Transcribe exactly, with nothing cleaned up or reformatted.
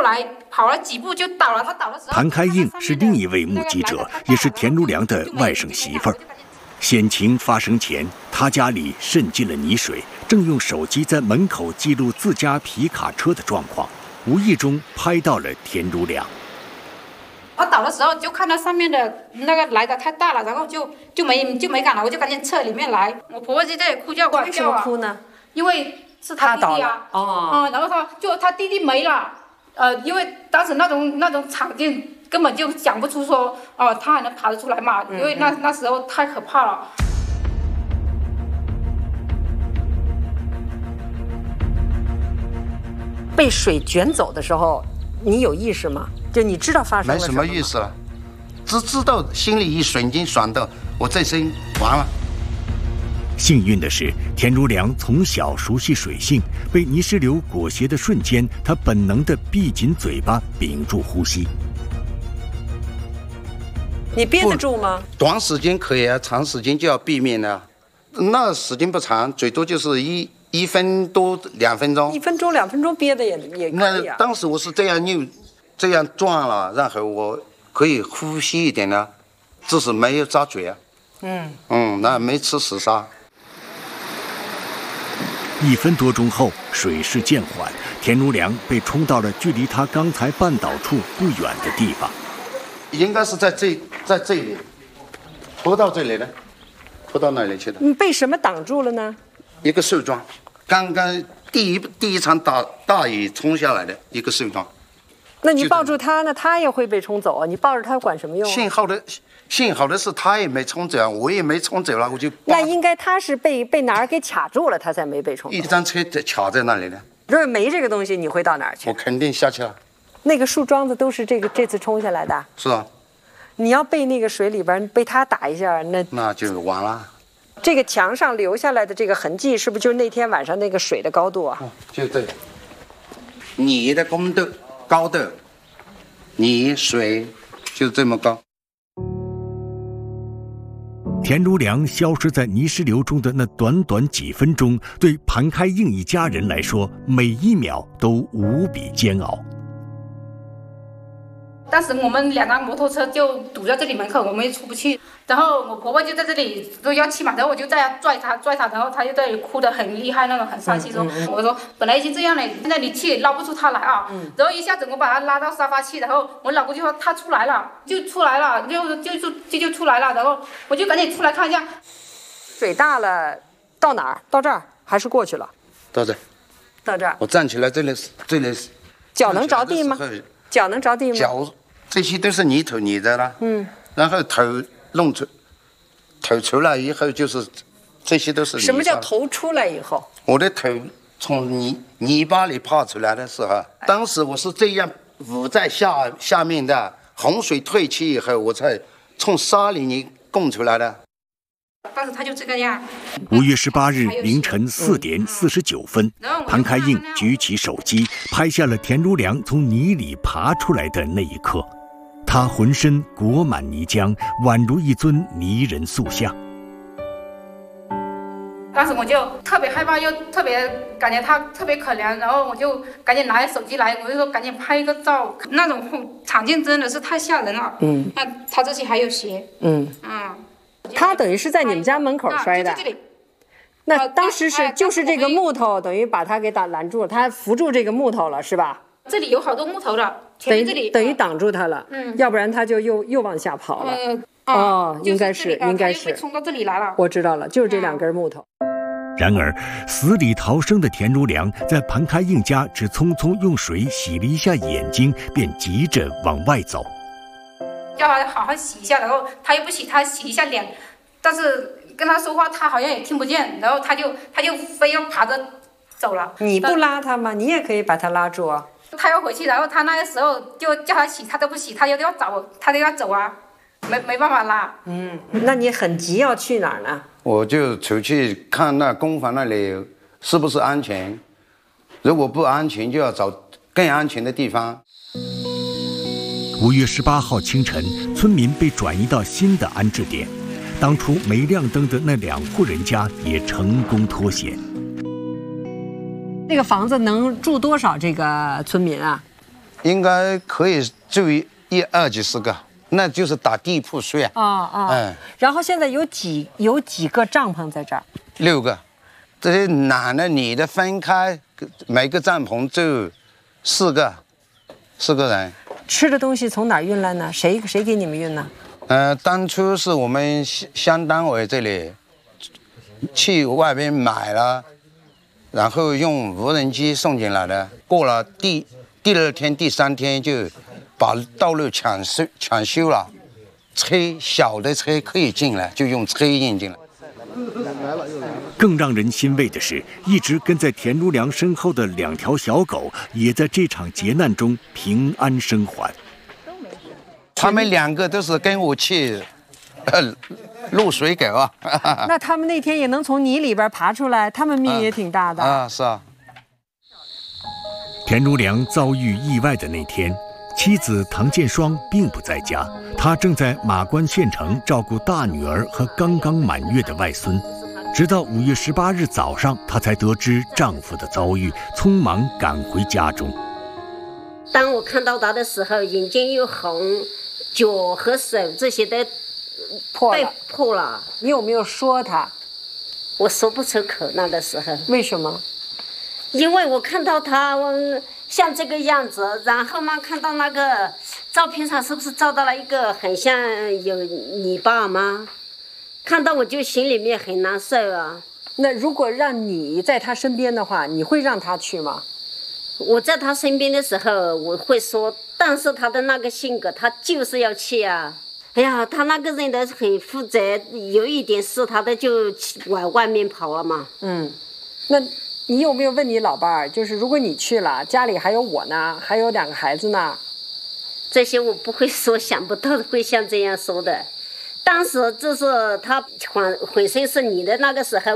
过来，跑了几步就倒了。他倒的时候， 谭开印是另一位目击者，也是田如良的外甥媳妇儿。险情发生前，他家里渗进了泥水，正用手机在门口记录自家皮卡车的状况，无意中拍到了田如良。 我倒的时候就看到上面的那个来的太大了，然后就就没就没敢了，我就赶紧撤里面来。我婆婆就在哭叫哭叫啊。为什么哭呢？因为是他弟弟啊。哦。嗯，然后他就他弟弟没了，呃，因为当时那种那种场景根本就想不出说哦、呃、他还能爬得出来嘛，因为那那时候太可怕了。 被水卷走的时候，你有意识吗？就你知道发生了什么吗？ 没什么意思了，只知道心里一瞬间想到，我这生完了。 幸运的是，田如良从小熟悉水性，被泥石流裹挟的瞬间，他本能地闭紧嘴巴，屏住呼吸。 你憋得住吗？ 短时间可以啊，长时间就要避免了。那时间不长，最多就是一一分多两分钟。 一分钟两分钟憋的也也可以啊。 那当时我是这样扭，这样转了，然后我可以呼吸一点呢，只是没有扎嘴啊。嗯嗯，那没吃死沙。 一分多钟后，水势渐缓，田如良被冲到了距离他刚才绊倒处不远的地方。 应该是在这，在这里，拖到这里了，拖到哪里去了？ 你被什么挡住了呢？ 一个树桩，刚刚第一第一场大大雨冲下来的一个树桩。 那你抱住他呢，他也会被冲走啊！你抱着他管什么用啊？ 幸好的，幸好的是他也没冲走，我也没冲走了，我就。 那应该他是被被哪儿给卡住了，他才没被冲走。 一张车卡在那里呢。 如果没这个东西，你会到哪儿去？ 我肯定下去了。 那个树桩子都是这个这次冲下来的。 是啊。 你要被那个水里边被他打一下，那那就完了。 这个墙上留下来的这个痕迹，是不是就是那天晚上那个水的高度啊？ 哦、就这。你的高度高度，你水就这么高。 田如良消失在泥石流中的那短短几分钟，对潘开印一家人来说，每一秒都无比煎熬。 当时我们两辆摩托车就堵在这里门口，我们也出不去。然后我婆婆就在这里都要气嘛，然后我就在拽她拽她，然后她就在这里哭得很厉害，那种很伤心说，嗯嗯嗯、我说本来已经这样了，现在你气也捞不出她来啊。嗯、然后一下子我把她拉到沙发去，然后我老公就说她出来了，就出来了，就就就就就出来了，然后我就赶紧出来看一下。 水大了，到哪儿？到这儿还是过去了？ 到这儿。 到这儿。 我站起来，这里这里。 脚能着地吗？脚能着地吗？ 脚。这些都是泥头泥的了，嗯，然后头弄出，头出来以后就是，这些都是泥。 什么叫头出来以后？ 我的头从泥泥巴里爬出来的时候，当时我是这样捂在下下面的，洪水退去以后，我才从沙里面供出来的。 当时他就这个样。 五月十八日凌晨四点四十九分，潘开印举起手机，拍下了田如良从泥里爬出来的那一刻。他浑身裹满泥浆，宛如一尊泥人塑像。 当时我就特别害怕，又特别感觉他特别可怜，然后我就赶紧拿起手机来，我就说赶紧拍一个照。那种场景真的是太吓人了。嗯，那他这些还有血。嗯嗯， 他等于是在你们家门口摔的。 啊、就这里。 那当时是就是这个木头等于把他给挡拦住了，他扶住这个木头了，是吧？ 这里有好多木头的，前面这里等于挡住他了，嗯，要不然他就又又往下跑了。呃、哦，应该是应该是冲到这里来了。 我知道了，就是这两根木头。 然而，死里逃生的田如良在潘开印家只匆匆用水洗了一下眼睛，便急着往外走。 叫他好好洗一下，然后他又不洗，他洗一下脸，但是跟他说话他好像也听不见，然后他就他就非要爬着走了。 你不拉他吗？你也可以把他拉住啊。 他要回去，然后他那个时候就叫他洗，他都不洗，他就要找，他就要走啊，没没办法拉。 嗯，那你很急要去哪儿呢？ 我就出去看那工房那里是不是安全，如果不安全，就要找更安全的地方。 五月十八号清晨，村民被转移到新的安置点，当初没亮灯的那两户人家也成功脱险。 这个房子能住多少这个村民啊？ 应该可以住一二几十个，那就是打地铺睡啊。 啊啊，嗯。然后现在有几有几个帐篷在这儿？ 六个，这些男的女的分开，每个帐篷就四个，四个人。 吃的东西从哪儿运来呢？谁谁给你们运呢？ 呃，当初是我们乡单位这里去外边买了，然后用无人机送进来的。过了第第二天、第三天就把道路抢修抢修了，车小的车可以进来，就用车运进来。 更让人欣慰的是，一直跟在田如良身后的两条小狗，也在这场劫难中平安生还。 他们两个都是跟我去，呃，落水狗啊。 那他们那天也能从泥里边爬出来，他们命也挺大的。 啊，啊是啊。 田如良遭遇意外的那天，妻子唐建双并不在家，她正在马关县城照顾大女儿和刚刚满月的外孙。直到五月十八日早上，她才得知丈夫的遭遇，匆忙赶回家中。 当我看到他的时候，眼睛又红，脚和手这些都破了。 破了。 你有没有说他？ 我说不出口，那个时候。 为什么？ 因为我看到他像这个样子，然后嘛，看到那个照片上是不是照到了一个很像有你爸吗？看到我就心里面很难受啊。 那如果让你在他身边的话，你会让他去吗？ 我在他身边的时候，我会说，但是他的那个性格，他就是要去啊。哎呀，他那个人都很负责，有一点事他的就往外面跑了嘛。 嗯，那你有没有问你老伴儿，就是如果你去了，家里还有我呢，还有两个孩子呢？ 这些我不会说，想不到会像这样说的。当时就是他浑浑身是泥的那个时候。